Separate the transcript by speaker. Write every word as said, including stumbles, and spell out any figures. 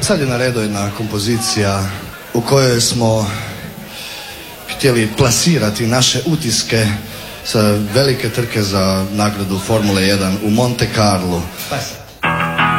Speaker 1: sad je na redu jedna kompozicija u kojoj smo htjeli plasirati naše utiske sa velike trke za nagradu Formule jedan u Monte Carlo.